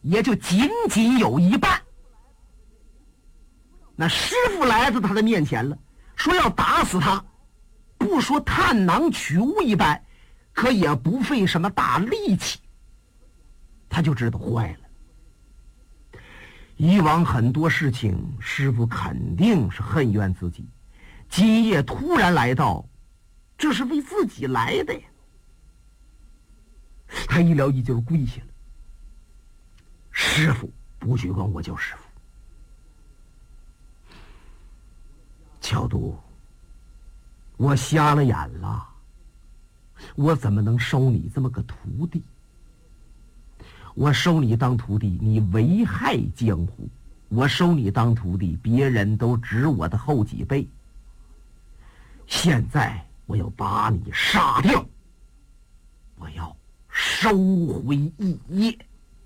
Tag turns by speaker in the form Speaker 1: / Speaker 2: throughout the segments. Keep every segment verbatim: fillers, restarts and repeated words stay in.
Speaker 1: 也就仅仅有一半。那师傅来到他的面前了，说要打死他，不说探囊取物一般，可也不费什么大力气。他就知道坏了。以往很多事情，师傅肯定是恨怨自己，今夜突然来到，这是为自己来的呀。他一撩衣襟跪下了，师傅，不许管我叫师傅。乔都，我瞎了眼了，我怎么能收你这么个徒弟？我收你当徒弟，你危害江湖；我收你当徒弟，别人都值我的后几倍。现在我要把你杀掉，我要收回一业。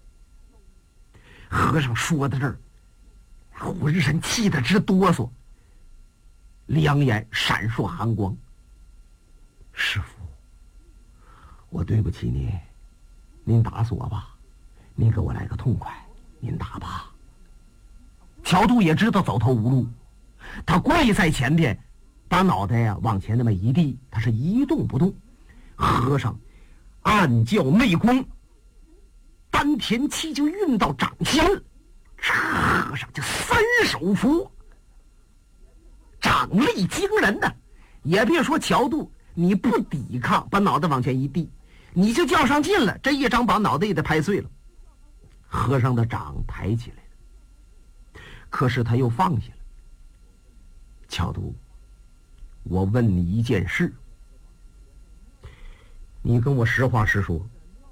Speaker 1: 和尚说到这儿，浑身气得直哆嗦，两眼闪烁寒光。师傅，我对不起您，您打死我吧，您给我来个痛快，您打吧。乔度也知道走投无路，他跪在前边，把脑袋呀往前那么一低，他是一动不动。和尚暗叫内功，丹田气就运到掌心，和尚就三手扶，掌力惊人呐！也别说乔度，你不抵抗，把脑袋往前一递，你就较上劲了，这一掌把脑袋也得拍碎了。和尚的掌抬起来了，可是他又放下了。乔度，我问你一件事，你跟我实话实说。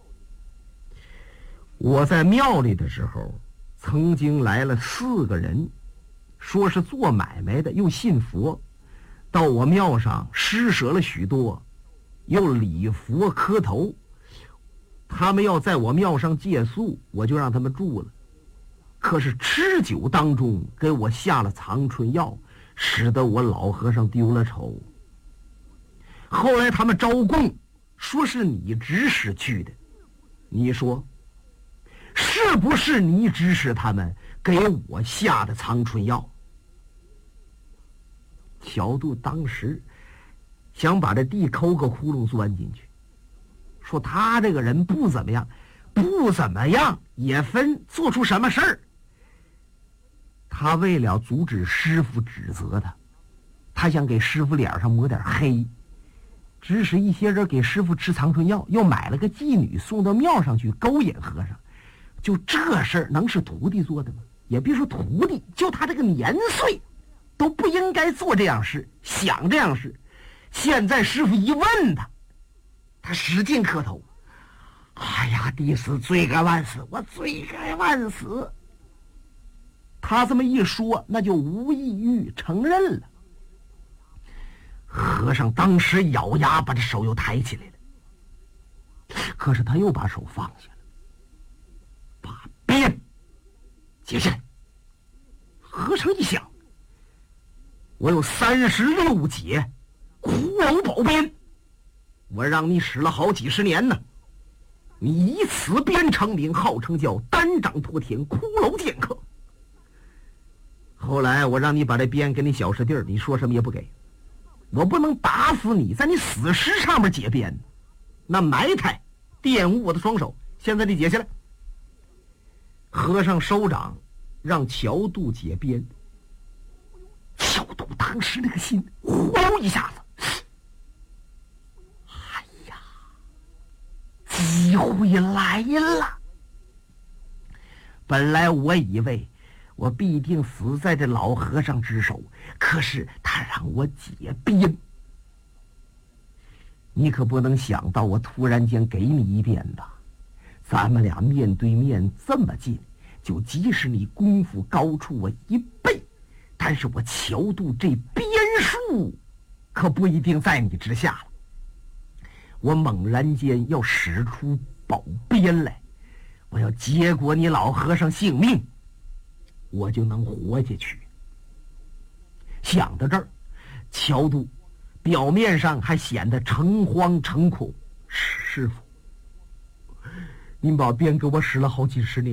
Speaker 1: 我在庙里的时候，曾经来了四个人，说是做买卖的，又信佛，到我庙上施舍了许多，又礼佛磕头。他们要在我庙上借宿，我就让他们住了。可是吃酒当中给我下了藏春药，使得我老和尚丢了丑。后来他们招供，说是你指使去的，你说是不是你指使他们给我下的藏春药？乔度当时想把这地抠个窟窿钻进去，说他这个人不怎么样，不怎么样也分做出什么事儿。他为了阻止师傅指责他，他想给师傅脸上抹点黑，指使一些人给师傅吃藏春药，又买了个妓女送到庙上去勾引和尚。就这事儿能是徒弟做的吗？也别说徒弟，就他这个年岁都不应该做这样事，想这样事。现在师傅一问他，他使劲磕头，哎呀，弟子罪该万死，我罪该万死。他这么一说，那就无异于承认了。和尚当时咬牙把这手又抬起来了，可是他又把手放下了，把鞭解下来。和尚一想，我有三十六节骷髅宝鞭，我让你使了好几十年呢，你以此鞭成名，号称叫单掌托天骷髅剑客。后来我让你把这鞭给你小师弟儿，你说什么也不给，我不能打死你，在你死尸上面解鞭，那埋汰玷污我的双手，现在你解下来。和尚收掌，让乔度解鞭。乔度当时那个心呼一下子，哎呀，机会来了！本来我以为我必定死在这老和尚之手，可是他让我解鞭，你可不能想到我突然间给你一鞭吧？咱们俩面对面这么近，就即使你功夫高出我一倍，但是我乔度这鞭术可不一定在你之下了。我猛然间要使出宝鞭来，我要结果你老和尚性命，我就能活下去。想到这儿，乔度表面上还显得诚惶诚恐。师傅，您把鞭给我使了好几十年，